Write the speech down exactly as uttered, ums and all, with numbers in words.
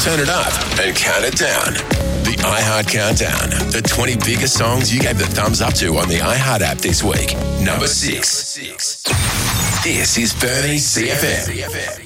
turn it up, and count it down. The iHeart Countdown. The twenty biggest songs you gave the thumbs up to on the iHeart app this week. Number six. This is Bernie C F M.